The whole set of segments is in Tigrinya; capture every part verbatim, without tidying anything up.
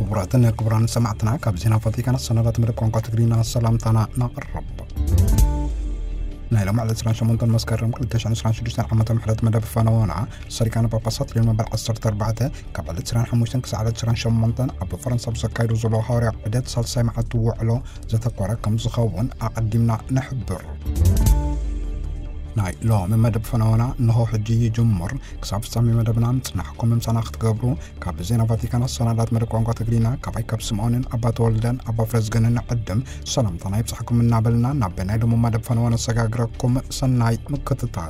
كبراتنا كبران سمعتنا كابزينا فاتيكان السنوات من كونقات تقرينا سلامتنا نقرب نايلو معلد سران شمونتون مسكرم كل تشان سران شدوسان عمتا محلات مدى بفانوانا سريكان باباسات لين مبال عصرت أربعة كابلت سران حموشتن كسعادت سران شمونتون أبو فرنسا بسكايرو زلو هاري عقدات سالساي معتو وعلو زاتا قورا كم زخوون أقدمنا نحبر ناي لو من مدب فنوانا انه حجي جمر كساب سامي مدبنا نحكم ممسانا اختقابرو كاب زينا فاتيكان السنالات مدب قوانقا تقرينا كاباي كاب سمعونين أبات والدن أبا فرزقنا نقدم سلام طناي بصحكم من نابلنا نابنا لو من مدب فنوانا سقاقركم سناي مكتتال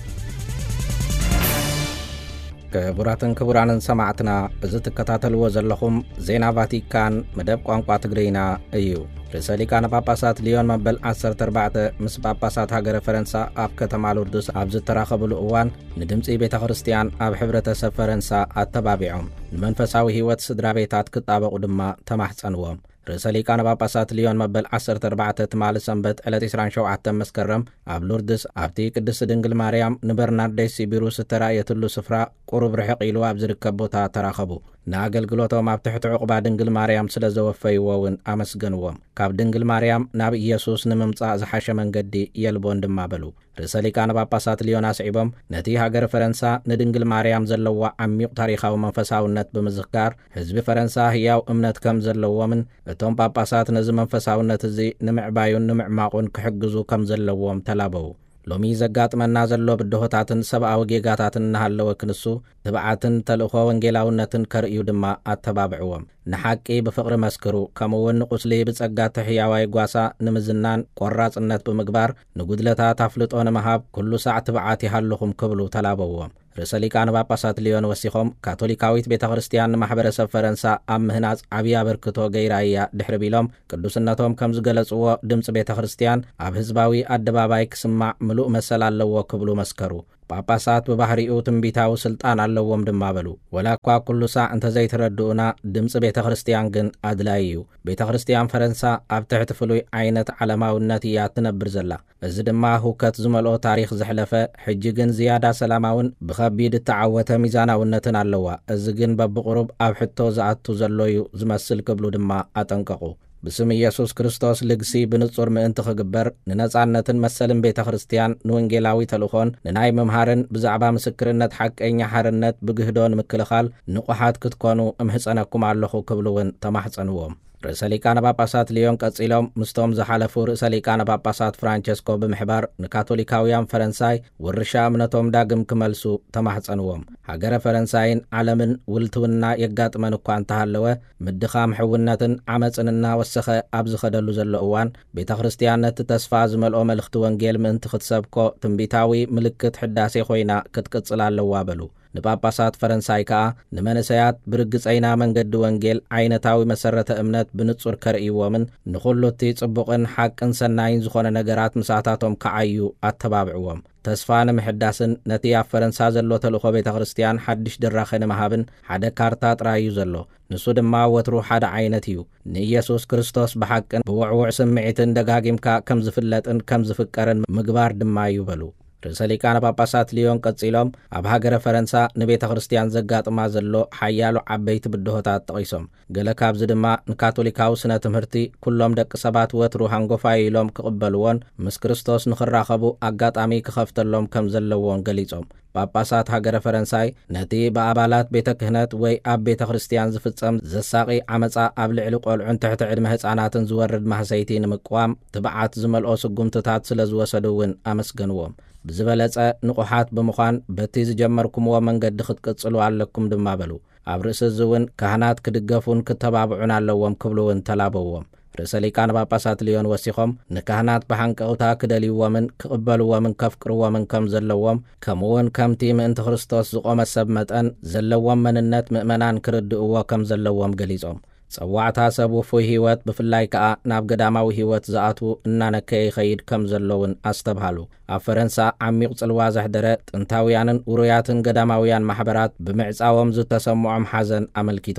كبراتن كبرانن سمعتنا ازت كتاتلو زلخم زينا فاتيكان مدب قوانقا تقرينا ايو رسالي كان باباسات ليون مبل عصر تربعة مس باباسات هاجر فرنسا اب كتما لوردوس ابز تراخب الأوان ندمصي بيت خريستيان اب حبرتسب فرنسا اتبابعهم المنفساوي هيوت سدرا بيتات كطابقو دما تماحصنوم رسالي كان باباسات ليون مبل عصر تربعة تمال سنبت على تسعة شوعة مسكرم اب لوردس ابتي قدس دنجل مريم نبرنارديس بيروس ترايه له سفرا قرب رحق يلو اب زركبوتا تراخبو ناغلغلوتو ما بتحت عقبا دنجل مريم سلازوفيوون امسغنوم كاب دنجل مريم ناب يسوس نممصا زحاشه منغدي يلبون دمابلو رسالي كان باباسات ليون اسعيبم نتي هاجر فرنسا ندنجل مريم زلوا عميق تاريخاو منفساونت بمذكار حزب فرنسا هياو امنت كم زلوا من اتوم باباسات نز منفساونت زي نمعبايون نمعماقون كحجزو كم زلوهم تلابو لومي زغات منا زلو بدهوتاتن سبعاو جيغاتاتن نحلو كنسو تبعاتن تلخو ونجيلاونتن كريو دما اتبابعوم نحقي بفقر مسكرو كمون قسلي بصغات حياواي غواسا نمزنان قراصنت بمغبار نغدلتا تفلطون مهاب كل ساعه تبعاتي حلهم كبلو تلابوم رسالي كان باباسات ليون وسيخم كاثوليكاويت بيت خريستيان محبرسب فرنسا ام هناص عبيا بركتو غيرايا دحر بيلوم قدوسنتهم كم زغلصو دمص بيت خريستيان اب حزباوي ادباباي كسمع ملؤ مسل الله كبلو مسكرو باباسات ببحريو تنبيتاو سلطان اللوم دمابلو ولا كوا كل ساعه انت زي تردونا دمص بيت خريستيان جن ادلايو بيت خريستيان فرنسا اب تحت فلوي عينت علماونت يا تنبر زلا እዚ ድማ ሁከት ዝመልኦ ታሪኽ ዝሕለፈ ሕጂ ግን ዝያዳ ሰላማውን ብኸቢድ ተዓወተ ሚዛናውነትን ኣለዋ እዚ ግን በብቁሩብ ኣብ ሕቶ ዝኣቱ ዘሎዩ ዝመስል ክብሉ ድማ አጠንቀቁ بسم ኢየሱስ ክርስቶስ ልግሲ ብንጹር ምእንቲ ክግበር ንነጻነትን መሰልን ቤተ ክርስቲያን ንወንጌላዊ ተልኾን ንናይ መምሃርን ብዛዕባ ምስክርነት ሓቀኛ ሓርነት ብግህዶን ምክልኻል ንቑሓት ክትኮኑ እምህጸነኩም ኣለኹ ክብሉውን ተማሕጸንዎም رسالي كان باباسات ليون قصيلوم مستوم زحالفو رسالي كان باباسات فرانچسكو بمحبار نكاثوليكاويان فرنساي ورشا امنتوم داغم كملسو تماحصنوم هاجر فرنساين عالمن ولتونا يغاطمن اكو انتهالوه مدخام حونتن عمصننا وسخه ابز خدلو زلو اوان بيت كريستيانت تسفا زملኦ መልእክት ወንጌል ምንት ክትሰብኮ ትንቢታዊ ምልክት ሕዳሴ ኮይና ክትቅጽላለዋ በሉ ንጳጳሳት ፈረንሳይ ካ ንመነሰያት ብርግጽይና መንገድ ወንጌል ዓይነታዊ መሰረተ እምነት ብንጹር ከርእይዎምን ንኹሉቲ ጽቡቕን ሓቅን ሰናይን ዝኾነ ነገራት ምሳታቶም ከዓዩ አተባብዕዎም ተስፋን ምሕዳስን ነቲ ኣብ ፈረንሳ ዘሎ ተልእኾ ቤተ ክርስቲያን ሓድሽ ድራኸ ንመሃብን ሓደ ካርታ ጥራዩ ዘሎ ንሱ ድማ ወትሩ ሓደ ዓይነት እዩ ንኢየሱስ ክርስቶስ ብሓቅን ብውዕውዕ ስምዒትን ደጋጊምካ ከም ዝፍለጥን ከም ዝፍቀርን ምግባር ድማ እዩ በሉ رسالي كان باباسات ليون قصيلوم اب هاجر فرنسا نبيت خريستيان زغاطما زلو حيالو عبيت بدهوتات تقيسوم ገለ ካብዝ ድማ ንካቶሊካው ስነ ትምህርቲ ኩሎም ደቂ ሰባት ወትሩ ሃንጎፋይሎም ክቅበልዎን ምስ ክርስቶስ ንኽራኸቡ አጋጣሚ ክኸፍተሎም ከም ዘለዎን ገሊጾም ጳጳሳት ሃገረ ፈረንሳይ ነቲ በአባላት ቤተ ክህነት ወይ ኣብ ቤተ ክርስቲያን ዝፍጸም ዘሳቂ ዓመጻ ኣብ ልዕሊ ቆልዑን ትሕቲ ዕድመ ህፃናትን ዝወርድ ማህሰይቲ ንምቋም ትብዓት ዝመልኦ ስጉምትታት ስለ ዝወሰዱውን አመስገንዎም ብዝበለጸ ንቑሓት ብምዃን በቲ ዝጀመርኩምዎ መንገዲ ክትቅጽሉ ኣለኩም ድማ በሉ ኣብ ርእሲ ዝውን ካህናት ክድገፉን ክተባብዑን ኣለዎም ክብሉውን ተላበዎም رسالي كان باباسات ليون وسيخم نكهنات بحنقوتا كدليومن كقبلومن كفقرومن كم زلوم كمون كم تيم انت خريستوس زقوم السبمتن زلوم من النت مؤمنان كردؤوا كم زلوم غليصوم صواعتا سبو فو هيوت بفلاي كا ناب قداماو هيوت زاتو انانا كي خيد كم زلوون استبهالو افرنسا عميق صلوا زحدره انتاويانن وروياتن قداماويان محبرات بمعصاوم زتسمعهم حزن عملكيتهم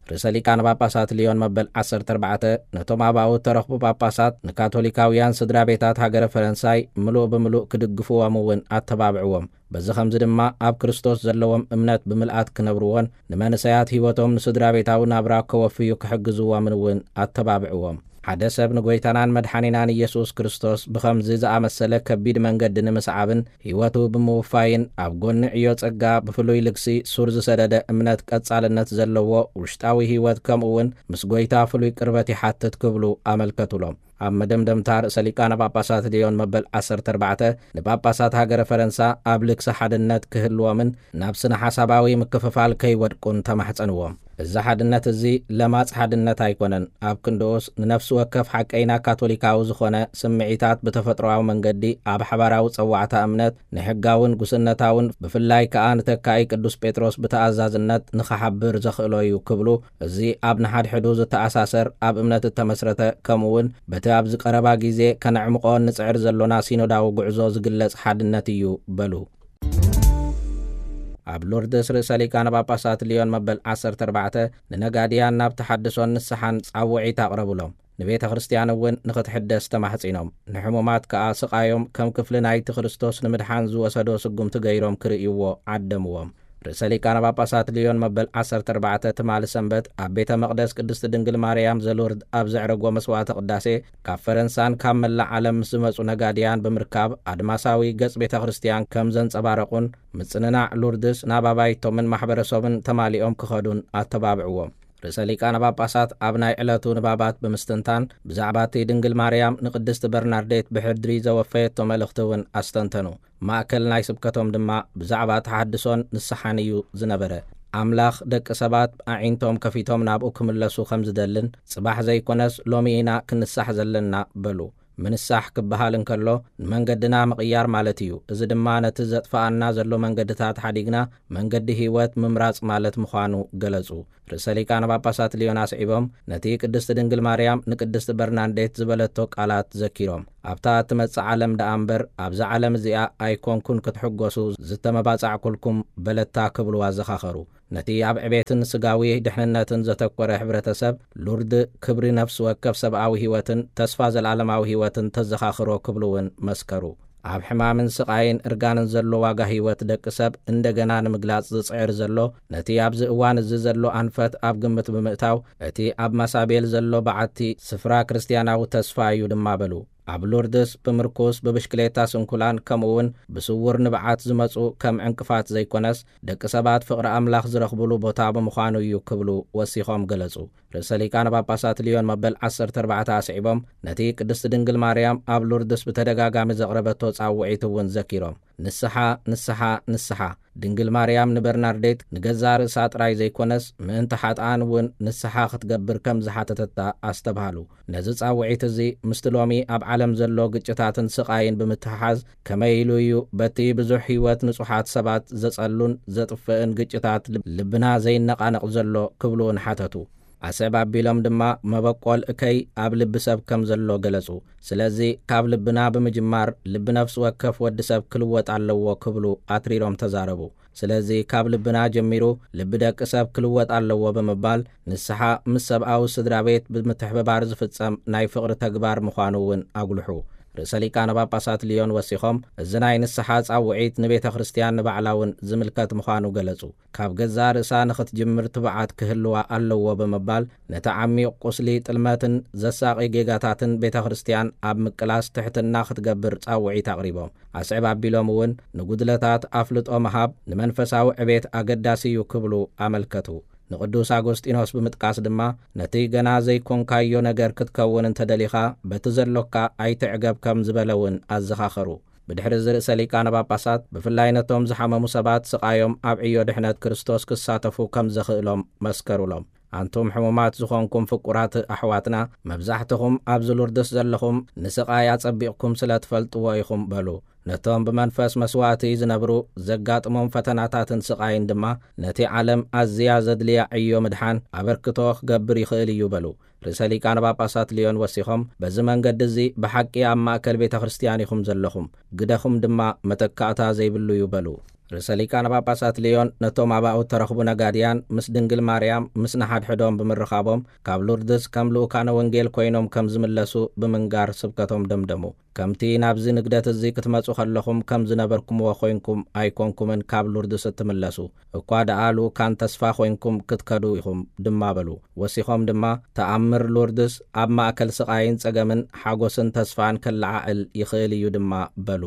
ርእሰ ሊቃነ ጳጳሳት ሊዮን መበል ዓሰርተ ኣርባዕተ ነቶም ኣብኡ ተረኽቡ ጳጳሳት ንካቶሊካውያን ስድራ ቤታት ሃገረ ፈረንሳይ ምሉእ ብምሉእ ክድግፍዎም እውን ኣተባብዕዎም። በዚ ከምዚ ድማ ኣብ ክርስቶስ ዘለዎም እምነት ብምልኣት ክነብርዎን ንመንሰያት ህይወቶም ንስድራ ቤታዊ ናብራ ከወፍዩ ክሕግዝዎምን እውን ኣተባብዕዎም። ሓደ ሰብ ንጎይታናን መድሓኒናን ኢየሱስ ክርስቶስ ብኸምዚ ዝኣመሰለ ከቢድ መንገዲ ንምስዓብን ህይወቱ ብምውፋይን ኣብ ጎኒ ዕዮ ጸጋ ብፍሉይ ልግሲ ሱር ዝሰደደ እምነት ቀጻልነት ዘለዎ ውሽጣዊ ህይወት ከምኡውን ምስ ጎይታ ፍሉይ ቅርበት ይሓትት ክብሉ ኣመልከቱሎም። ኣብ መደምደምታ ርእሰ ሊቃነ ጳጳሳት ሊዮን መበል ዓሰርተ ኣርባዕተ ንጳጳሳት ሃገረ ፈረንሳ ኣብ ልክሲ ሓድነት ክህልዎምን ናብ ስነ ሓሳባዊ ምክፍፋል ከይወድቁን ተማሕፀንዎም። እዚ ሓድነት እዚ ለማፅ ሓድነት ኣይኮነን። ኣብ ክንድኦስ ንነፍሲ ወከፍ ሓቀይና ካቶሊካዊ ዝኾነ ስምዒታት ብተፈጥሮዊ መንገዲ ኣብ ሓባራዊ ፀዋዕታ እምነት ንሕጋውን ጉስነታውን ብፍላይ ከዓ ንተካኢ ቅዱስ ጴጥሮስ ብተኣዛዝነት ንኸሓብር ዘኽእሎ እዩ ክብሉ እዚ ኣብ ንሓድሕዱ ዝተኣሳሰር ኣብ እምነት እተመስረተ ከምኡውን በቲ ኣብ ዝቀረባ ግዜ ከነዕምቆ ንፅዕር ዘሎና ሲኖዳዊ ጉዕዞ ዝግለጽ ሓድነት እዩ በሉ። ኣብ ሎርድስ ርእሰ ሊቃነ ጳጳሳት ሊዮን መበል ዓሰርተ ኣርባዕተ ንነጋድያን ናብ ተሓድሶን ንስሓን ጻውዒት ኣቕረብሎም። ንቤተ ክርስቲያን እውን ንኽትሕደስ ተማሕፂኖም። ንሕሙማት ከዓ ስቃዮም ከም ክፍሊ ናይቲ ክርስቶስ ንምድሓን ዝወሰዶ ስጉምቲ ገይሮም ክርእይዎ ዓደምዎም። ርእሰ ሊቃነ ጳጳሳት ሊዮን መበል ዓሰርተ ኣርባዕተ ትማሊ ሰንበት ኣብ ቤተ መቕደስ ቅድስቲ ድንግል ማርያም ዘሎርድ ኣብ ዘዕረጎ መስዋዕተ ቅዳሴ ካብ ፈረንሳን ካብ መላእ ዓለም ምስ ዝመፁ ነጋድያን ብምርካብ ኣድማሳዊ ገጽ ቤተ ክርስቲያን ከም ዘንጸባረቁን ምጽንናዕ ሎርድስ ናብ ኣባይቶምን ማሕበረሰብን ተማሊኦም ክኸዱን ኣተባብዕዎም። ርእሰ ሊቃነ ጳጳሳት ኣብ ናይ ዕለቱ ንባባት ብምስትንታን ብዛዕባ እቲ ድንግል ማርያም ንቅድስቲ በርናርዴት ብሕድሪ ዘወፈየቶ መልእኽቲ እውን ኣስተንተኑ። ማእከል ናይ ስብከቶም ድማ ብዛዕባ ተሓድሶን ንስሓን እዩ ዝነበረ። ኣምላኽ ደቂ ሰባት ኣዒንቶም ከፊቶም ናብኡ ክምለሱ ከም ዝደልን ጽባሕ ዘይኮነስ ሎሚ ኢና ክንሳሕ ዘለና በሉ። ምንሳሕ ክበሃል እንከሎ ንመንገድና ምቕያር ማለት እዩ። እዚ ድማ ነቲ ዘጥፋኣና ዘሎ መንገድታት ሓዲግና መንገዲ ህይወት ምምራጽ ማለት ምዃኑ ገለጹ። ርእሰ ሊቃነ ጳጳሳት ሊዮን ኣስዒቦም ነቲ ቅድስቲ ድንግል ማርያም ንቅድስቲ በርናርዴት ዝበለቶ ቃላት ዘኪሮም ኣብታ እትመጽእ ዓለም ደኣ እምበር ኣብዛ ዓለም እዚኣ ኣይኮንኩን ክትሕጐሱ ዝተመባጻዕኩልኩም በለታ ክብልዋ ዘኻኸሩ። ነቲ ኣብ ዕቤትን ስጋዊ ድሕንነትን ዘተኰረ ሕብረተሰብ ሉርድ ክብሪ ነፍሲ ወከፍ ሰብኣዊ ህይወትን ተስፋ ዘለዓለማዊ ህይወትን ተዘኻኽሮ ክብሉውን መስከሩ። ኣብ ሕማምን ስቃይን እርጋንን ዘሎ ዋጋ ህይወት ደቂ ሰብ እንደገና ንምግላጽ ዝጽዕር ዘሎ ነቲ ኣብዚ እዋን እዚ ዘሎ ኣንፈት ኣብ ግምት ብምእታው እቲ ኣብ ማሳቤል ዘሎ በዓቲ ስፍራ ክርስቲያናዊ ተስፋ እዩ ድማ በሉ። ኣብ ሎርድስ ብምርኮስ ብብሽክሌታ ስንኩላን ከምኡውን ብስውር ንብዓት ዝመፁ ከም ዕንቅፋት ዘይኮነስ ደቂ ሰባት ፍቕሪ ኣምላኽ ዝረኽብሉ ቦታ ብምዃኑ እዩ ክብሉ ወሲኾም ገለጹ። ርእሰ ሊቃነ ጳጳሳት ሊዮን መበል ዓሰርተ ኣርባዕተ ኣስዒቦም ነቲ ቅድስቲ ድንግል ማርያም ኣብ ሎርድስ ብተደጋጋሚ ዘቕረበቶ ጻውዒት እውን ዘኪሮም ንስሓ ንስሓ ንስሓ ድንግል ማርያም ንበርናርዴት ንገዛ ርእሳ ጥራይ ዘይኮነስ ምእንቲ ሓጥኣን እውን ንስሓ ክትገብር ከም ዝሓተተታ ኣስተብሃሉ። ነዚ ጻውዒት እዚ ምስቲ ሎሚ ኣብ ዓለም ዘሎ ግጭታትን ስቃይን ብምትሓዝ ከመይ ኢሉ እዩ በቲ ብዙሕ ህይወት ንጹሓት ሰባት ዘጸሉን ዘጥፍእን ግጭታት ልብና ዘይነቃነቕ ዘሎ ክብሉን ሓተቱ። ኣሰብ ኣቢሎም ድማ መበቆል እከይ ኣብ ልቢ ሰብ ከም ዘሎ ገለጹ። ስለዚ ካብ ልብና ብምጅማር ልቢ ነፍሲ ወከፍ ወዲ ሰብ ክልወጥ ኣለዎ ክብሉ ኣትሪሮም ተዛረቡ። ስለዚ ካብ ልብና ጀሚሩ ልቢ ደቂ ሰብ ክልወጥ ኣለዎ ብምባል ንስሓ ምስ ሰብኣዊ ስድራ ቤት ብምትሕብባር ዝፍጸም ናይ ፍቕሪ ተግባር ምዃኑ እውን ኣጉልሑ። ርእሰ ሊቃነ ጳጳሳት ሊዮን ወሲኾም እዚ ናይ ንስሓ ጻውዒት ንቤተ ክርስቲያን ንባዕላውን ዝምልከት ምዃኑ ገለጹ። ካብ ገዛ ርእሳ ንኽትጅምር ትብዓት ክህልዋ ኣለዎ ብምባል ነቲ ዓሚቕ ቁስሊ ጥልመትን ዘሳቒ ጌጋታትን ቤተ ክርስቲያን ኣብ ምቅላስ ትሕትና ክትገብር ጻውዒት ኣቕሪቦም ኣስዕብ ኣቢሎም እውን ንጉድለታት ኣፍልጦ መሃብ ንመንፈሳዊ ዕቤት ኣገዳሲ እዩ ክብሉ ኣመልከቱ። ንቅዱስ ኣጎስጢኖስ ብምጥቃስ ድማ ነቲ ገና ዘይኮንካዮ ነገር ክትከውን እንተደሊኻ በቲ ዘሎካ ኣይትዕገብ ከም ዝበለውን ኣዘኻኸሩ። ብድሕሪ ርእሰ ሊቃነ ጳጳሳት ብፍላይ ነቶም ዝሓመሙ ሰባት ስቃዮም ኣብ ዕዮ ድሕነት ክርስቶስ ክሳተፉ ከም ዘኽእሎም መስከሩሎም። ኣንቱም ሕሙማት ዝኾንኩም ፍቁራት ኣሕዋትና መብዛሕትኹም ኣብ ሎርድስ ዘለኹም ንስቃይ ኣጸቢቕኩም ስለ ትፈልጥዎ ኢኹም በሉ። ነቶም ብመንፈስ መስዋዕቲ ዝነብሩ ዘጋጥሞም ፈተናታትን ስቃይን ድማ ነቲ ዓለም ኣዝያ ዘድልያ ዕዮ ምድሓን ኣበርክቶ ክገብር ይኽእል እዩ በሉ። ርእሰ ሊቃነ ጳጳሳት ሊዮን ወሲኾም በዚ መንገዲ እዚ ብሓቂ ኣብ ማእከል ቤተ ክርስቲያን ኢኹም ዘለኹም፣ ግደኹም ድማ መተካእታ ዘይብሉ እዩ በሉ። ርእሰ ሊቃነ ጳጳሳት ሊዮን ነቶም ኣባኡ ተረኽቡ ነጋድያን ምስ ድንግል ማርያም ምስ ንሓድሕዶም ብምርኻቦም ካብ ሉርድስ ከም ልኡካነ ወንጌል ኮይኖም ከም ዝምለሱ ብምንጋር ስብከቶም ደምደሙ። ከምቲ ናብዚ ንግደት እዚ ክትመጹ ከለኹም ከም ዝነበርኩምዎ ኮይንኩም ኣይኮንኩምን ካብ ሉርድስ እትምለሱ እኳ ደኣ ልኡካን ተስፋ ኮይንኩም ክትከዱ ኢኹም ድማ በሉ። ወሲኾም ድማ ተኣምር ሉርድስ ኣብ ማእከል ስቃይን ጸገምን ሓጎስን ተስፋን ከለዓዕል ይኽእል እዩ ድማ በሉ።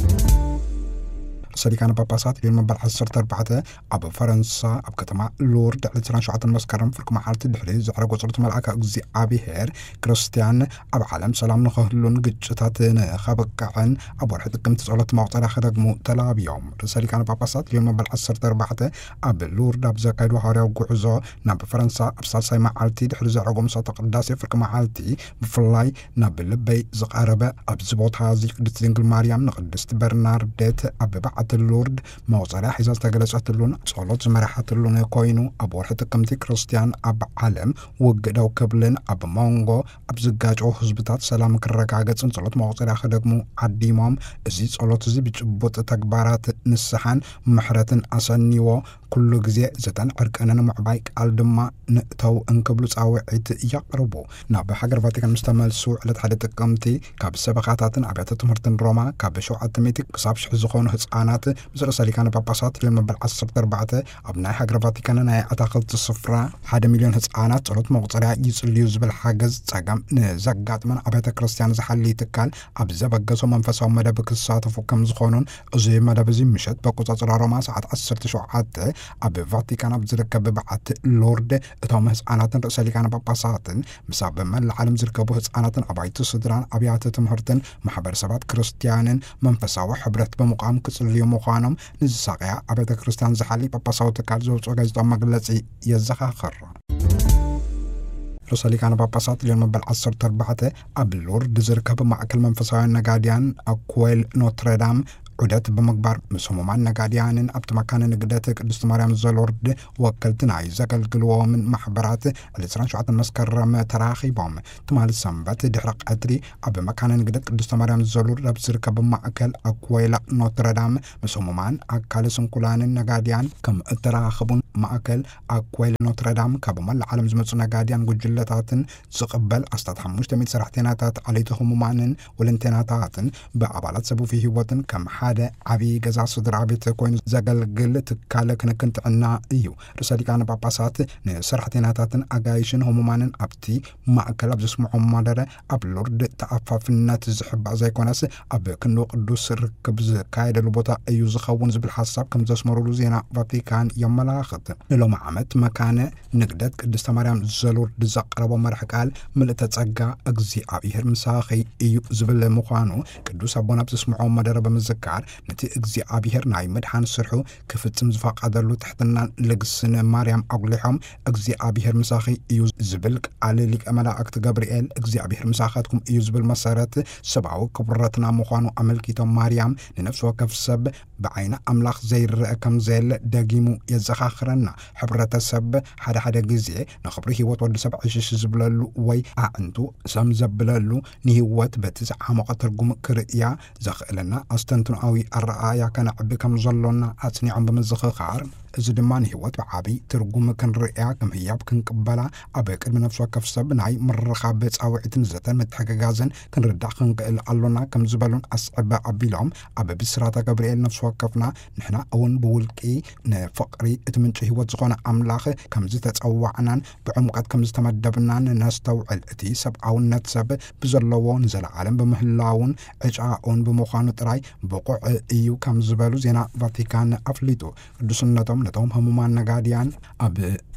ሰሊካነ ጳጳሳት ሊዮን መበል ዓሰርተ ኣርባዕተ ኣብ ፈረንሳ ኣብ ከተማ ሎርድ ዕለት ሸውዓተ መስከረም ፍርቂ መዓልቲ ድሕሪ ዘዕረጎ ጸሎት መልአከ እግዚኣብሔር ክርስቲያን ኣብ ዓለም ሰላም ንኽህሉን ግጭታት ንኸበቅዕን ኣብ ወርሒ ጥቅምቲ ጸሎት መቁጠርያ ክደግሙ ተላብዮም። ሰሊካነ ጳጳሳት ሊዮን መበል ዓሰርተ ኣርባዕተ ኣብ ሎርድ ኣብ ዘካይዱ ሐዋርያዊ ጉዕዞ ናብ ፈረንሳ ኣብ ሳልሳይ መዓልቲ ድሕሪ ዘዕረጎ ምሳተ ቅዳሴ ፍርቂ መዓልቲ ብፍላይ ናብ ልበይ ዝቐረበ ኣብዚ ቦታ እዚ ቅድስቲ ድንግል ማርያም ንቅድስቲ በርናርዴት ኣብ በዓቲ ሎርድ መቁጠርያ ሒዛ ዝተገለጸትሉን ጸሎት ዝመራሓትሉን ኮይኑ ኣብ ወርሒ ጥቅምቲ ክርስቲያን ኣብ ዓለም ውግደው ክብልን ኣብ መንጎ ኣብ ዝጋጭው ህዝብታት ሰላም ክረጋገጽን ጸሎት መቁጠርያ ክደግሙ ዓዲሞም እዚ ጸሎት እዚ ብጭቡጥ ተግባራት ንስሓን ምሕረትን ኣሰኒዎ ኩሉ ግዜ ዘተን ዕርቀንን ምዕባይ ቃል ድማ ንእተው እንክብሉ ጻውዒት እያቅርቡ ናብ ሃገር ቫቲካን ምስተመልሱ ዕለት ሓደ ጥቅምቲ ካብ ሰበኻታትን ኣብያተ ትምህርትን ሮማ ካብ ሸውዓተ ሚእቲ ክሳብ ሽሕ ዝኾኑ ህፃናት ምስ ርእሰ ሊቃነ ጳጳሳት ሊዮን መበል ዓሰርተ ኣርባዕተ ኣብ ናይ ሃገር ቫቲካን ናይ ኣታኽልቲ ስፍራ ሓደ ሚልዮን ህፃናት ጸሎት መቁጠርያ ይጽልዩ ዝብል ሓገዝ ጸገም ንዘጋጥመን ኣብያተ ክርስቲያን ዝሓሊ ትካል ኣብ ዘበገሶ መንፈሳዊ መደብ ክሳተፉ ከም ዝኾኑን እዚ መደብ እዚ ምሸት በቁፅፅራ ሮማ ሰዓት ዓሰርተ ሸውዓተ ኣብ ቫቲካን ኣብ ዝርከብ በዓቲ ሎርድ እቶም ህፃናትን ርእሰ ሊቃነ ጳጳሳትን ምስ ኣብ መላእ ዓለም ዝርከቡ ህፃናትን ኣባይቲ ስድራን ኣብያተ ትምህርትን ማሕበረሰባት ክርስቲያንን መንፈሳዊ ሕብረት በምቋም ክጽልዩ ምዃኖም ንዝሳቅያ ኣብያተ ክርስቲያን ዝሓሊ ጳጳሳዊ ትካል ዘውፅኦ ጋዜጣዊ መግለጺ የዘኻኽር። ርእሰ ሊቃነ ጳጳሳት ሊዮን መበል ዓሰርተ ኣርባዕተ ኣብ ሎርድ ዝርከብ ማእከል መንፈሳውያን ነጋድያን ኣኩዌል ኖትረዳም ዑደት ብምግባር ምስ ህሙማን ነጋድያንን ኣብቲ መካነ ንግደት ቅድስቲ ማርያም ዘሎርድ ወከልቲ ናይ ዘገልግልዎምን ማሕበራት ዕለት ሸውዓተ መስከረም ተራኺቦም ትማል ሰንበት ድሕሪ ቀትሪ ኣብ መካነ ንግደት ቅድስቲ ማርያም ዘሎርድ ኣብ ዝርከብ ማእከል ኣኩዌላ ኖትረዳም ምስ ህሙማን ኣካለ ስንኩላንን ነጋድያን ከም እተራኸቡን ማእከል ኣኩዌል ኖትረዳም ካብ መላእ ዓለም ዝመፁ ነጋድያን ጉጅለታትን ዝቕበል ኣስታት ሓሙሽተ ሚእቲ ሰራሕተኛታት ዓለይቲ ህሙማንን ወለንቴናታትን ብኣባላት ሰቡፊ ህይወትን ከም ሓደ ዓብይ ገዛ ስድራ ቤት ኮይኑ ዘገልግል ትካል ክንክን ጥዕና እዩ። ርእሰ ሊቃነ ጳጳሳት ንሰራሕተኛታትን ኣጋይሽን ህሙማንን ኣብቲ ማእከል ኣብ ዘስምዖም መደረ ኣብ ሎርድ ተኣፋፍነት ዝሕባእ ዘይኮነስ ኣብ ክንዶ ቅዱስ ርክብ ዝካየደሉ ቦታ እዩ ዝኸውን ዝብል ሓሳብ ከም ዘስመሩሉ ዜና ቫቲካን የመላኽት። ንሎሚ ዓመት መካነ ንግደት ቅድስተ ማርያም ዘሎርድ ዘቕረቦ መርሕ ቃል ምልእተ ጸጋ እግዚኣብሔር ምሳኺ እዩ ዝብል ምዃኑ ቅዱስ ኣቦና ኣብ ዘስምዖም መደረ ብምዝካር ነቲ እግዚኣብሔር ናይ መድሓን ስርሑ ክፍጽም ዝፈቐደሉ ትሕትናን ልግስን ማርያም ኣጉሊሖም እግዚኣብሔር ምሳኺ እዩ ዝብል ቃል ሊቀ መላእክቲ ገብርኤል እግዚኣብሔር ምሳኻትኩም እዩ ዝብል መሰረት ሰብኣዊ ክቡረትና ምዃኑ ኣመልኪቶም ማርያም ንነፍሲ ወከፍ ሰብ ብዓይነ ኣምላኽ ዘይርአ ከም ዘየለ ደጊሙ የዘኻኽረና። ሕብረተሰብ ሓደ ሓደ ግዜ ንኽብሪ ህይወት ወዲ ሰብ ዕሽሽ ዝብለሉ ወይ ኣዕንቱ ሰም ዘብለሉ ንህይወት በቲ ዝዓመቐ ትርጉም ክርእያ ዘኽእለና ኣስተንትንኣዊ ኣረኣያ ከነዕቢ ከም ዘሎና ኣጽኒዖም ብምዝኽኻር እዚ ድማ ንህይወት ብዓብይ ትርጉም ክንርእያ ከም ህያብ ክንቅበላ ኣብ ቅድሚ ነፍሲ ወከፍ ሰብ ናይ ምርኻብ ጻውዒትን ዘተን ምትሕግጋዝን ክንርዳእ ክንክእል ኣሎና ከም ዝበሉን ኣስዕበ ኣቢሎም ኣብ ብስራተ ገብርኤል ነፍሲ ወከፍና ንሕና እውን ብውልቂ ንፍቕሪ እቲ ምንጪ ህይወት ዝኾነ ኣምላኽ ከም ዝተጸዋዕናን ብዕሙቀት ከም ዝተመደብናን ነስተውዕል እቲ ሰብኣውነት ሰብ ብዘለዎ ንዘለዓለም ብምህላውን ዕጫኡን ብምዃኑ ጥራይ ብቑዕ እዩ ከም ዝበሉ ዜና ቫቲካን ኣፍሊጡ። ቅዱስነቶም ነቶም ህሙማን ነጋድያን ኣብ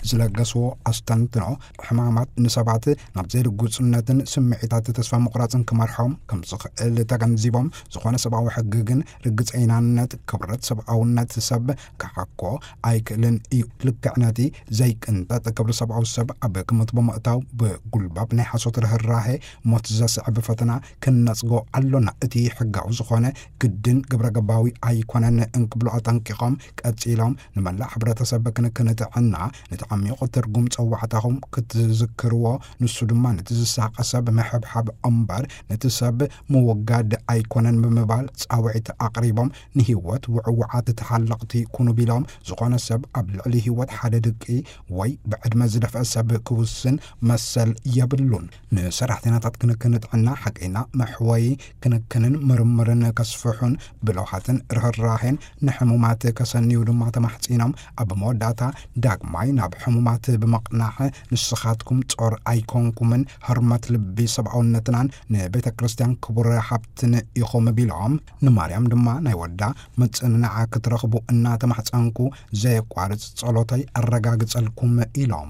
ዝለገስዎ ኣስተንትኖ ሕማማት ንሰባት ናብ ዘይርጉፅነትን ስምዒታት ተስፋ ምቁራፅን ክመርሖም ከም ዝኽእል ተገንዚቦም ዝኾነ ሰብኣዊ ሕጊ ግን ርግፀኛነት ክብረት ሰብኣውነት ሰብ ክሓኮ ኣይክእልን እዩ ልክዕ ነቲ ዘይቅንጠጥ ክብሪ ሰብኣዊ ሰብ ኣብ ክምት ብምእታው ብጉልባብ ናይ ሓሶት ርህራሄ ሞት ዘስዕብ ፈተና ክነፅጎ ኣሎና እቲ ሕጋዊ ዝኾነ ግድን ግብረ ገባዊ ኣይኮነን እንክብሎ ኣጠንቂቖም ቀፂሎም ንመላእ ሕብረተሰብ ክንክንጥዕና ነቲ ዓሚቑ ትርጉም ፀዋዕታኹም ክትዝክርዎ ንሱ ድማ ነቲ ዝሳቀ ሰብ መሕብሓብ እምበር ነቲ ሰብ ምውጋድ ኣይኮነን ብምባል ፃውዒት ኣቕሪቦም ንሂወት ውዕውዓት ተሓለቕቲ ኩኑ ቢሎም ዝኾነ ሰብ ኣብ ልዕሊ ሂወት ሓደ ድቂ ወይ ብዕድመ ዝደፍአ ሰብ ክውስን መሰል የብሉን ንሰራሕተኛታት ክንክን ጥዕና ሓቂና መሕወይ ክንክንን ምርምርን ከስፍሑን ብለውሃትን ርህራሄን ንሕሙማት ከሰንዩ ድማ ተማሕፂኖም ኣብ መወዳእታ ዳግማይ ናብ ሕሙማት ብመቕናዕ ንስኻትኩም ጾር ኣይኮንኩምን ህርመት ልቢ ሰብኣውነትናን ንቤተ ክርስቲያን ክቡር ሓብትን ኢኹም ቢሎም ንማርያም ድማ ናይ ወዳ መፅንናዓ ክትረኽቡ እናተማሕፀንኩ ዘየቋርፅ ጸሎተይ ኣረጋግጸልኩም ኢሎም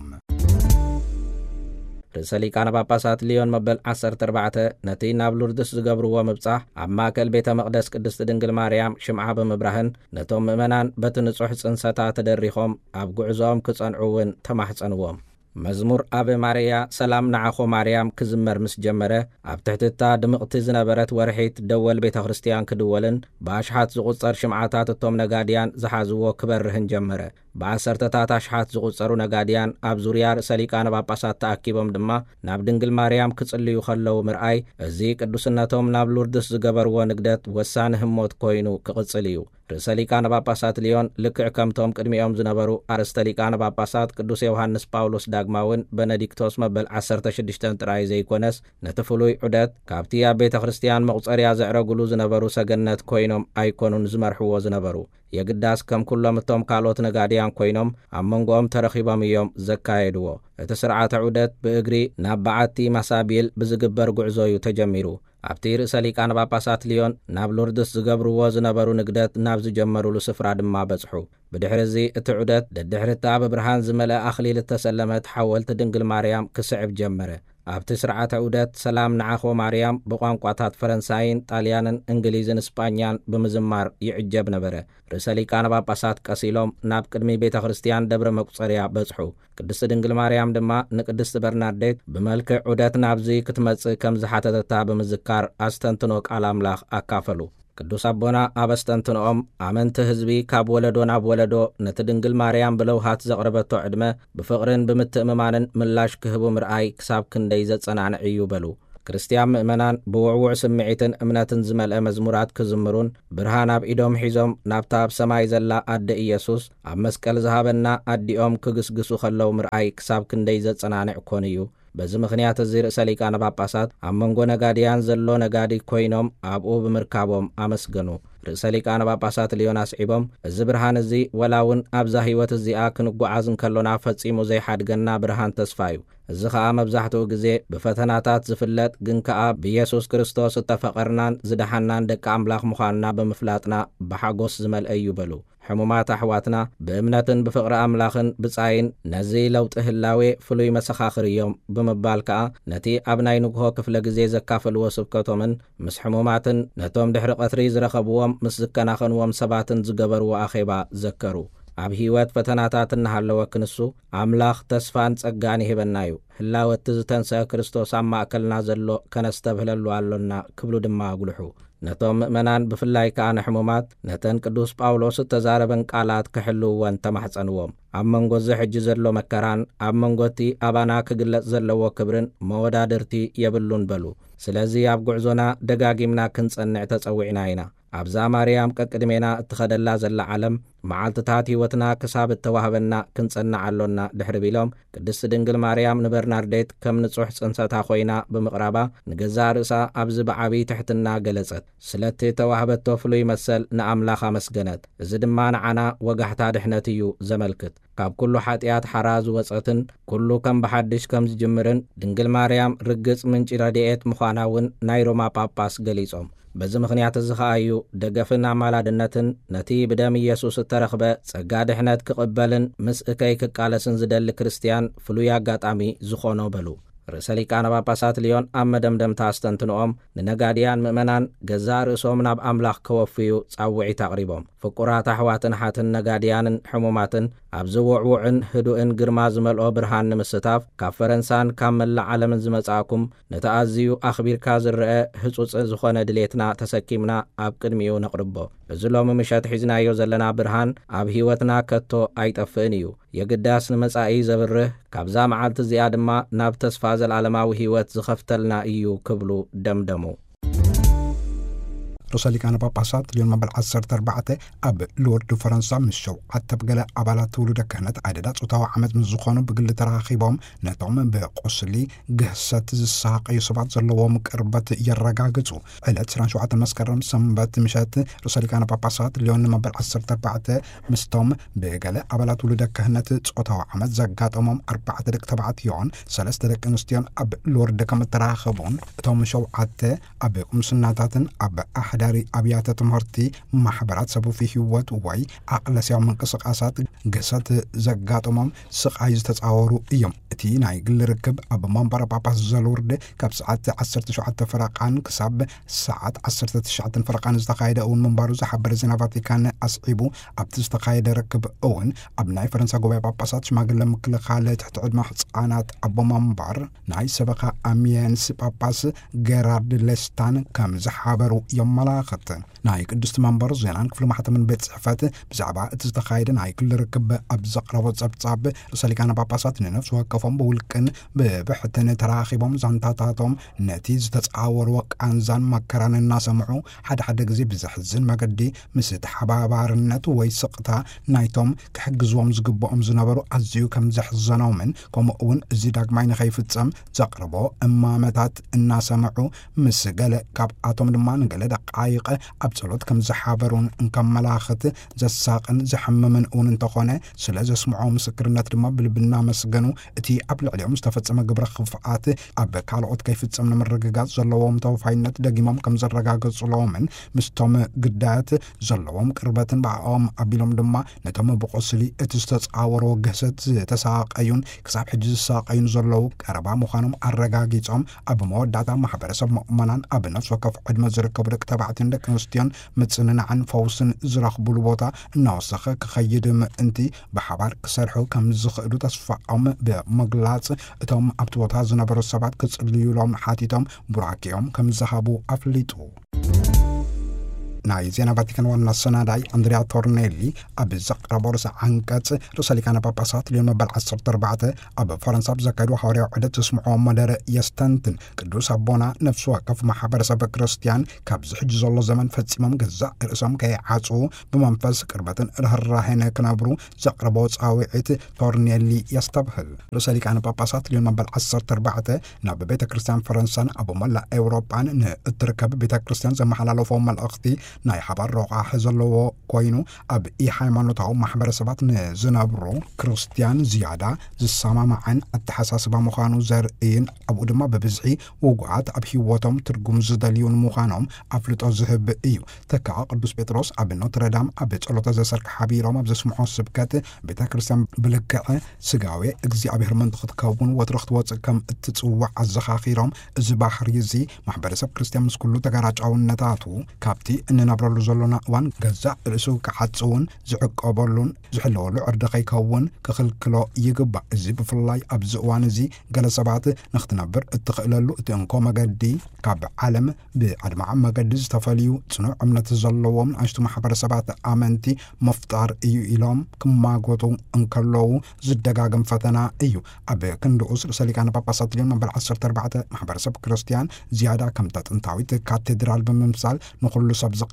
ርእሰ ሊቃነ ጳጳሳት ሊዮን መበል ዓሰርተ ኣርባዕተ ነቲ ናብ ሉርድስ ዝገብርዎ ምብጻሕ ኣብ ማእከል ቤተ መቕደስ ቅድስቲ ድንግል ማርያም ሽምዓ ብምብራህን ነቶም ምእመናን በቲ ንጹሕ ጽንሰታ ተደሪኾም ኣብ ጉዕዞኦም ክጸንዑ እውን ተማሕፀንዎም መዝሙር ኣበ ማርያ ሰላም ንዓኾ ማርያም ክዝመር ምስ ጀመረ ኣብ ትሕትታ ድምቕቲ ዝነበረት ወርሒት ደወል ቤተ ክርስቲያን ክድወልን ብኣሽሓት ዝቝጸር ሽምዓታት እቶም ነጋድያን ዝሓዝዎ ክበርህን ጀመረ ብዓሰርተታት ኣሽሓት ዝቝጸሩ ነጋድያን ኣብ ዙርያ ርእሰ ሊቃነ ጳጳሳት ተኣኪቦም ድማ ናብ ድንግል ማርያም ክጽልዩ ኸለዉ ምርኣይ እዚ ቅዱስነቶም ናብ ሉርድስ ዝገበርዎ ንግደት ወሳኒ ህሞት ኮይኑ ክቕጽል እዩ ርእሰ ሊቃነ ጳጳሳት ሊዮን ልክዕ ከምቶም ቅድሚኦም ዝነበሩ ኣርስተ ሊቃነ ጳጳሳት ቅዱስ ዮሃንስ ጳውሎስ ዳግማውን በነዲክቶስ መበል ዓሰርተ ሽዱሽተ ጥራይ ዘይኮነስ ነቲ ፍሉይ ዑደት ካብቲ ኣብ ቤተ ክርስቲያን መቑፀርያ ዘዕረግሉ ዝነበሩ ሰገነት ኮይኖም ኣይኮኑን ዝመርሕዎ ዝነበሩ የግዳስ ከም ኩሎም እቶም ካልኦት ነጋድያን ኮይኖም ኣብ መንጎኦም ተረኺቦም እዮም ዘካየድዎ እቲ ስርዓተ ዑደት ብእግሪ ናብ በዓቲ ማሳቢል ብዝግበር ጉዕዞ እዩ ተጀሚሩ ኣብቲ ርእሰ ሊቃነ ጳጳሳት ሊዮን ናብ ሉርድስ ዝገብርዎ ዝነበሩ ንግደት ናብ ዝጀመሩሉ ስፍራ ድማ በጽሑ ብድሕሪ እዚ እቲ ዑደት ደድሕሪታ ብብርሃን ዝመልአ ኣኽሊል እተሰለመት ሓወልቲ ድንግል ማርያም ክስዕብ ጀመረ ኣብቲ ስርዓተ ዑደት ሰላም ንዓኾ ማርያም ብቋንቋታት ፈረንሳይን ጣልያንን እንግሊዝን እስጳኛን ብምዝማር ይዕጀብ ነበረ ርእሰ ሊቃነ ጳጳሳት ቀሲሎም ናብ ቅድሚ ቤተ ክርስቲያን ደብረ መቁፀርያ በጽሑ ቅድስቲ ድንግል ማርያም ድማ ንቅድስቲ በርናርዴት ብመልክዕ ዑደት ናብዚ ክትመጽእ ከም ዝሓተተታ ብምዝካር ኣስተንትኖ ቃል ኣምላኽ ኣካፈሉ ቅዱስ ኣቦና ኣብ ኣስተንትኖኦም ኣመንቲ ህዝቢ ካብ ወለዶ ናብ ወለዶ ነቲ ድንግል ማርያም ብለውሃት ዘቕረበቶ ዕድመ ብፍቕርን ብምትእምማንን ምላሽ ክህቡ ምርኣይ ክሳብ ክንደይ ዘጸናንዕ እዩ በሉ ክርስቲያን ምእመናን ብውዕውዕ ስምዒትን እምነትን ዝመልአ መዝሙራት ክዝምሩን ብርሃን ኣብ ኢዶም ሒዞም ናብታ ኣብ ሰማይ ዘላ ኣደ ኢየሱስ ኣብ መስቀል ዝሃበና ኣዲኦም ክግስግሱ ኸለዉ ምርኣይ ክሳብ ክንደይ ዘጸናንዕ ኮን እዩ በዚ ምኽንያት እዚ ርእሰ ሊቃነ ጳጳሳት ኣብ መንጎ ነጋድያን ዘሎ ነጋዲ ኮይኖም ኣብኡ ብምርካቦም ኣመስገኑ ርእሰ ሊቃነ ጳጳሳት ሊዮን ኣስዒቦም እዚ ብርሃን እዚ ወላውን ኣብዛ ህይወት እዚኣ ክንጓዓዝ እንከሎና ፈጺሙ ዘይሓድገና ብርሃን ተስፋ እዩ እዚ ከዓ መብዛሕትኡ ግዜ ብፈተናታት ዝፍለጥ ግን ከዓ ብኢየሱስ ክርስቶስ እተፈቐርናን ዝደሓናን ደቂ ኣምላኽ ምዃንና ብምፍላጥና ብሓጎስ ዝመልአ እዩ በሉ ሕሙማት ኣሕዋትና ብእምነትን ብፍቕሪ ኣምላኽን ብጻይን ነዚ ለውጢ ህላዌ ፍሉይ መሰኻኽር እዮም ብምባል ከዓ ነቲ ኣብ ናይ ንግሆ ክፍለ ግዜ ዘካፈልዎ ስብከቶምን ምስ ሕሙማትን ነቶም ድሕሪ ቀትሪ ዝረኸብዎም ምስ ዝከናኸንዎም ሰባትን ዝገበርዎ ኣኼባ ዘከሩ ኣብ ህይወት ፈተናታት እናሃለወ ክንሱ ኣምላኽ ተስፋን ጸጋን ይህበና እዩ ህላወቲ ዝተንስአ ክርስቶስ ኣብ ማእከልና ዘሎ ከነስተብህለሉ ኣሎና ክብሉ ድማ ኣጉልሑ ነቶም ምእመናን ብፍላይ ከዓ ንሕሙማት ነተን ቅዱስ ጳውሎስ እተዛረበን ቃላት ክሕልውወን ተማሕፀንዎም ኣብ መንጎ ዝሕጂ ዘሎ መከራን ኣብ መንጎቲ ኣባና ክግለጽ ዘለዎ ክብርን መወዳድርቲ የብሉን በሉ ስለዚ ኣብ ጉዕዞና ደጋጊምና ክንጸንዕ ተጸዊዕና ኢና ኣብዛ ማርያም ቀቅድሜና እትኸደላ ዘላ ዓለም መዓልትታት ህይወትና ክሳብ እተዋህበና ክንጸንዕ ኣሎና ድሕሪ ቢሎም ቅድስቲ ድንግል ማርያም ንበርናርዴት ከም ንጹሕ ጽንሰታ ኾይና ብምቕራባ ንገዛ ርእሳ ኣብዚ ብዓብዪ ትሕትና ገለጸት ስለቲ ተዋህበቶ ፍሉይ መሰል ንኣምላኽ ኣመስገነት እዚ ድማ ንዓና ወጋሕታ ድሕነት እዩ ዘመልክት ካብ ኩሉ ሓጢኣት ሓራ ዝወፀትን ኩሉ ከም ብሓድሽ ከም ዝጅምርን ድንግል ማርያም ርግጽ ምንጪ ረድኤት ምዃና እውን ናይ ሮማ ጳጳስ ገሊጾም በዚ ምኽንያት እዚ ኸዓ እዩ ደገፍን ኣማላድነትን ነቲ ብደም ኢየሱስ እተረኽበ ጸጋ ድሕነት ክቕበልን ምስ እከይ ክቃለስን ዝደሊ ክርስቲያን ፍሉይ ኣጋጣሚ ዝኾኖ በሉ። ርእሰ ሊቃነ ጳጳሳት ሊዮን ኣብ መደምደምታ ኣስተንትንኦም ንነጋድያን ምእመናን ገዛ ርእሶም ናብ ኣምላኽ ከወፍዩ ጻውዒት ኣቕሪቦም ፍቁራት ኣሕዋትን ሓትን ነጋድያንን ሕሙማትን ኣብ ዝውዕውዕን ህዱእን ግርማ ዝመልኦ ብርሃን ንምስታፍ ካብ ፈረንሳን ካብ መላእ ዓለምን ዝመጻእኩም ነቲ ኣዝዩ ኣኽቢርካ ዝርአ ህጹጽ ዝኾነ ድሌትና ተሰኪምና ኣብ ቅድሚኡ ነቕርቦ። እዚ ሎሚ ምሸት ሒዝናዮ ዘለና ብርሃን ኣብ ህይወትና ከቶ ኣይጠፍእን እዩ። የግዳስ ንመጻኢ ዘብርህ ካብዛ መዓልቲ እዚኣ ድማ ናብ ተስፋ ዘለዓለማዊ ህይወት ዝኸፍተልና እዩ ክብሉ ደምደሙ። ርእሰ ሊቃነ ጳጳሳት ሊዮን መበል ዓሰርተ ኣርባዕተ ኣብ ሎርድ ፈረንሳ ምስ ሸውዓተ ገለ ኣባላት ትውልደ ክህነት ኣደዳ ጾታዊ ዓመት ምስ ዝኾኑ ብግሊ ተራኺቦም ነቶም ብቆስሊ ግህሰት ዝሳቀዩ ሰባት ዘለዎም ቅርበት የረጋግጹ። ዕለት ዕስራን ሸውዓተ መስከረም ሰንበት ምሸት ርእሰ ሊቃነ ጳጳሳት ሊዮን መበል ዓሰርተ ኣርባዕተ ምስቶም ብገለ ኣባላት ትውልደ ክህነት ጾታዊ ዓመት ዘጋጠሞም ኣርባዕተ ደቂ ተባዕትዮን ሰለስተ ደቂ ኣንስትዮን ኣብ ሎርድ ከም ተራኸቡን እቶም ሸውዓተ ኣብ ቁምስናታትን ኣብ ኣሕዳ ዳሪ ኣብያተ ትምህርቲ ማሕበራት ሰቡፊ ህይወት ወይ ኣቅለስያዊ ምንቅስቃሳት ገሰት ዘጋጠሞም ስቃይ ዝተጻወሩ እዮም። እቲ ናይ ግሊ ርክብ ኣብ መንበረ ጳጳስ ዘሎርድ ካብ ሰዓት ዓሰርተ ሸውዓተ ፈረቓን ክሳብ ሰዓት ዓሰርተ ትሽዓተ ፈረቓን ዝተኻየደ እውን መንበሩ ዝሓበረ ዜና ቫቲካን ኣስዒቡ ኣብቲ ዝተኻየደ ርክብ እውን ኣብ ናይ ፈረንሳ ጉባኤ ጳጳሳት ሽማግለ ምክልኻል ትሕቲ ዕድመ ህፃናት ኣቦ መንበር ናይ ሰበካ ኣሚየንስ ጳጳስ ጌራርድ ሌስታን ከም ዝሓበሩ የመላ ናይ ቅድስቲ መንበር ዜናን ክፍሊ ማሕተምን ቤት ጽሕፈት ብዛዕባ እቲ ዝተኻየደ ናይ ግሊ ርክብ ኣብ ዘቕረቦ ጸብጻብ ርእሰ ሊቃነ ጳጳሳት ንነፍሲ ወከፎም ብውልቅን ብብሕትን ተራኺቦም ዛንታታቶም ነቲ ዝተጻወሩ ቃንዛን መከራን እናሰምዑ ሓደ ሓደ ግዜ ብዘሕዝን መገዲ ምስ ተሓባባርነት ወይ ስቕታ ናይቶም ክሕግዝዎም ዝግብኦም ዝነበሩ ኣዝዩ ከም ዘሕዘኖምን ከምኡ እውን እዚ ዳግማይ ንኸይፍጸም ዘቕርቦ እማመታት እናሰምዑ ምስ ገለ ካብኣቶም ድማ ንገለ ደቃይቀ ኣብ ጸሎት ከም ዝሓበሩን እንከመላኽት ዘሳቕን ዘሐምምን እውን እንተኾነ ስለ ዘስምዖ ምስክርነት ድማ ብልብና መስገኑ እቲ ኣብ ልዕሊኦም ዝተፈጸመ ግብረ ክፍኣት ኣብ ካልኦት ከይፍጸም ንምርግጋጽ ዘለዎም ተወፋይነት ደጊሞም ከም ዘረጋገጹሎምን ምስቶም ግዳያት ዘለዎም ቅርበትን ባዕኦም ኣቢሎም ድማ ነቶም ብቆስሊ እቲ ዝተጻወሮ ገሰት ዝተሳቀዩን ክሳብ ሕጂ ዝሳቀዩን ዘለዉ ቀረባ ምዃኖም ኣረጋጊጾም ኣብ መወዳእታ ማሕበረሰብ ምእመናን ኣብ ነፍሲ ወከፍ ዕድመ ዝርከቡ ደቂ ተባዕትዮን ደቂ ኣንስትዮን ምጽንናዕን ፈውስን ዝረኽቡሉ ቦታ እናወሰኸ ክኸይድ ምእንቲ ብሓባር ክሰርሑ ከም ዝኽእሉ ተስፋኦም ብምግላጽ እቶም ኣብቲ ቦታ ዝነበሩ ሰባት ክጽልዩሎም ሓቲቶም ቡራኪኦም ከም ዝሃቡ ኣፍሊጡ። ናይ ዜና ቫቲካን ዋና ሰናዳይ ኣንድሪያ ቶርኔሊ ኣብ ዘቕረቦ ርእሰ አንቀጽ ርእሰ ሊቃነ ጳጳሳት ሊዮን መበል ዓሰርተ ኣርባዕተ ኣብ ፈረንሳ ብዘካየዱ ሓዋርያዊ ዑደት ዝስምዖ መደረ የስተንትን ቅዱስ ኣቦና ነፍሲ ወከፍ ማሕበረሰብ ክርስቲያን ካብዚ ሕጂ ዘሎ ዘመን ፈጺሞም ገዛእ ርእሶም ከይዓጽዉ ብመንፈስ ቅርበትን ርህራሄን ክነብሩ ዘቕረቦ ጻውዒት ቶርኔሊ የስተብህል። ርእሰ ሊቃነ ጳጳሳት ሊዮን መበል ዓሰርተ ኣርባዕተ ናብ ቤተ ክርስቲያን ፈረንሳን ኣብ መላእ ኤውሮጳን ንእትርከብ ቤተ ክርስቲያን ዘመሓላለፎ መልእኽቲ ናይ ሓባር ረቓሒ ዘለዎ ኮይኑ ኣብ ኢ-ሃይማኖታዊ ማሕበረሰባት ንዝነብሩ ክርስቲያን ዝያዳ ዝሰማማዕን ኣተሓሳስባ ምዃኑ ዘርእይን ኣብኡ ድማ ብብዝሒ ውጉኣት ኣብ ህይወቶም ትርጉም ዝደልዩን ምዃኖም ኣፍልጦ ዝህብ እዩ። ተካዓ ቅዱስ ጴጥሮስ ኣብ ኖትረዳም ኣብ ጸሎተ ዘሰርክ ሓቢሮም ኣብ ዘስምዖ ስብከት ቤተ ክርስቲያን ብልክዕ ስጋዊ እግዚኣብሔር ምንጢ ክትከውን ወትሪ ክትወፅእ ከም እትጽዋዕ ኣዘኻኺሮም እዚ ባህሪ እዚ ማሕበረሰብ ክርስቲያን ምስ ኩሉ ተጋራጫውነታቱ ካብቲ እንነብረሉ ዘሎና እዋን ገዛእ ርእሱ ክዓጽውን ዝዕቀበሉን ዝሕለወሉ ዕርዲ ከይከውን ክኽልክሎ ይግባእ። እዚ ብፍላይ ኣብዚ እዋን እዚ ገለ ሰባት ንኽትነብር እትኽእለሉ እቲ እንኮ መገዲ ካብ ዓለም ብዓድማዕ መገዲ ዝተፈልዩ ጽኑዕ እምነት ዘለዎም ንኣሽቱ ማሕበረሰባት ኣመንቲ መፍጣር እዩ ኢሎም ክማጎቱ እንከለዉ ዝደጋገም ፈተና እዩ። ኣብ ክንድኡስ ርእሰ ሊቃነ ጳጳሳት ሊዮን መበል ዓሰርተ ኣርባዕተ ማሕበረሰብ ክርስቲያን ዝያዳ ከምታ ጥንታዊት ካቴድራል ብምምሳል ንኹሉ ሰብ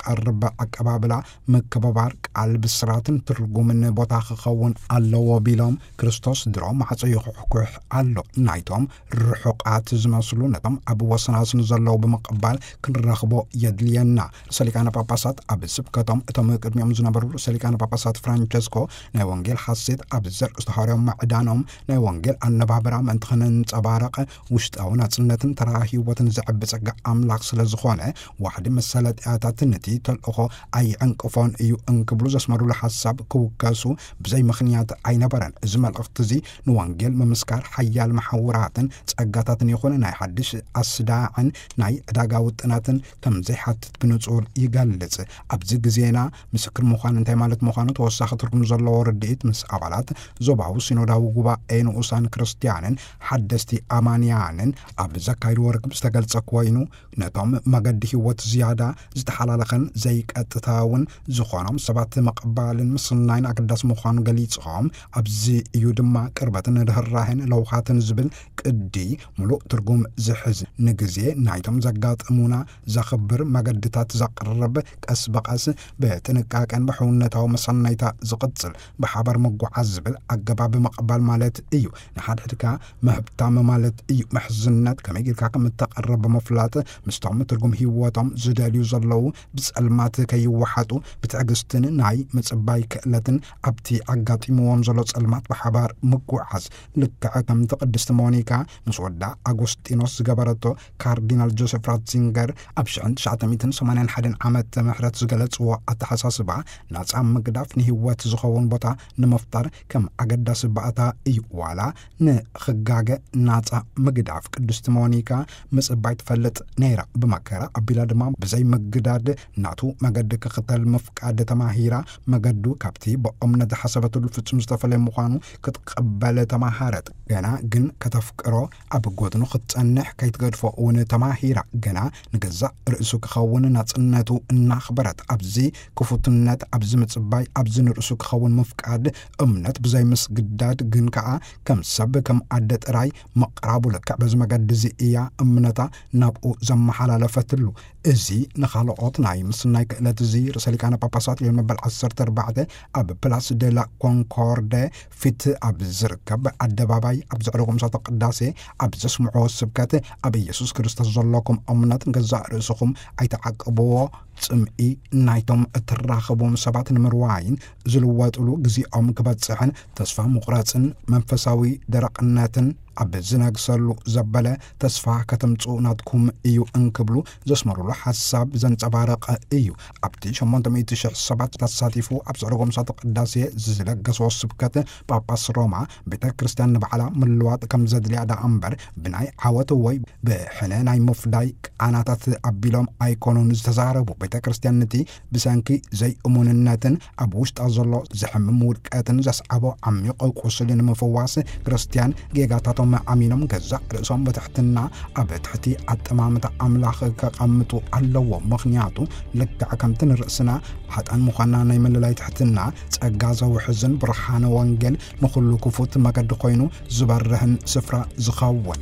زقرب أكبابلا مكبابار قال بسراتن ترجمن بوتاخ خون الله بيلام كريستوس درام حصيخ حكوح الله نايتهم الرحقات زمسلو نتم أبو وسناسن زلوا بمقبال كنرخبو يدلينا سليكانا باباسات أب سبكتم تم قدميهم زنبرو سليكانا باباسات فرانشيسكو نيوانجيل حسيت أب زر استحاريهم معدانهم نيوانجيل النبابرا منتخنن تبارق وشتاونا تسنتن تراهي وتنزعب بسقع أملاك سلزخونه واحد مسالة آتات النتي تلقو أي عنقفون إيو انكبلو زسمرو لحساب كوكاسو بزي مخنيات أي نبران زمال اختزي نوانجيل ممسكار حيال محوراتن تسقاتاتن يخون ناي حدش أسداعن ناي داقاوتناتن كم زي حتت بنصور يقلز أبزي قزينا مسكر مخان انتي مالت مخانو توساخ تركم زلو رديت مس أبالات زوباو سينوداو قبا اينو أسان كريستيانن حدستي أمانيانن أبزا كايرو ورقب استقل تساكوينو نتام مقد هيوت زيادة زتحلالخن زيك أتتاون زخانم سبات مقبال مصنين أكداس مخان قليتهم أبزي يودما كربتن دهراهن لوخاتن زبل كدي ملو ترقم زحز نقزي نايتم زقات أمونا زخبر مقدتات زقرب كأسبقاس بتنكاكن بحونتاو مصنيتا زقتصل بحبر مقو عزبل أقباب مقبال مالت إيو نحاد حدكا مهبتام مالت إيو محزنات كما يقول كاكا متقرب مفلات مستعمل ترقم هيواتم زداليو زلو بسألمات كي يوحاتو بتعقستن ناي متصباي كألتن أبتي أقاتي موامزلو سألمات بحبار مقو عز لكا كم تقدست مونيكا مسودا أغسطينوس جبرتو كاردينال جوزيف راتزينجر أبشعن شعتميتن سمانين حدن عمت محرات زغلت و أتحساسبا ناس عم مقداف نهيوات زخوون بطا نمفتر كم أقدس بأتا إيو والا نخقاق ناس مقداف قدست مونيكا مصباي تفلت نيرا بمكرا أبلا دمام بزي مقداد ناتو مقدك خطل مفقاد تماهيرا مقدو كابتي بأمنا ده حسبتو الفتس مستفل مخانو كتقبل تماهارت جنا جن كتفكرو أبقودنو خطنح كيتقدفو ون تماهيرا جنا نجزا رئيسو كخون ناتناتو النخبرت أبزي كفوتنات أبزي متصباي أبزي نرئيسو كخون مفقاد أمنت بزي مسقداد جن كا كم سب كم عدت راي مقرابو لك بز مقد زي إيا أمنتا نابقو زم حلال فتلو إزي نخالقوت ناي مسناي كإلات زي رساليكانا باباسات ليوم بالعصر تربعده أب بلاس دي لا كونكورد فيت أب زركب أدباباي أب زعرقم ساتا قداسي أب زسمعو السبكات أب يسوس كريستوس زلوكم أمنات نقزا رسوكم أي تعقبو تسمئي نايتم التراخبهم سبعة نمرواين زلواتلو قزي أم كبات سحن تصفى مقراتن منفساوي درقناتن أب زناق سلو زبالة تصفى كتمتو نادكم إيو انكبلو زسمرو لحساب زنتبارق إيو أبتي شمان تميتي شح سبعة تساتيفو أب زعرقم ساتا قداسي زلق قصو السبكات باباس روما بيتا كريستيان نبعلا ملوات كم زد لعدا أمبر بناي عواتوي بحناناي مفداي كاناتات أبيلوم أيكونو نزتزاربو بيتا كريستيان نتي بسانكي زي أمونناتن أبوشت أزلو زحم موركاتن زسعبو عميق قوصلين مفواس كريستيان جيغاتاتو ما عمينم جزا رأسهم بتحتنا أبتحتي أتمامة أملاخ كقمتو اللو مخنياتو لك عكمتن رأسنا حتى المخانا نيمن لاي تحتنا تأجازا وحزن برحان وانجل نخلو كفوت مقد قوينو زبرهن سفرة زخاون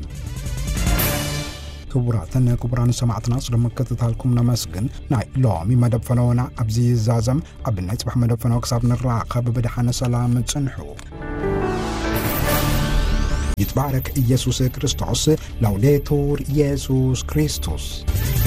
كبراتنا كبران سمعتنا صدام كتتالكم نمسجن ناي لومي مدب فنونا أبزي الزازم أبنى يتبح مدب فنوك صابن الراقة ببدحان سلام تسنحو يتبارك إيسوس كريستوس لوليتور إيسوس كريستوس.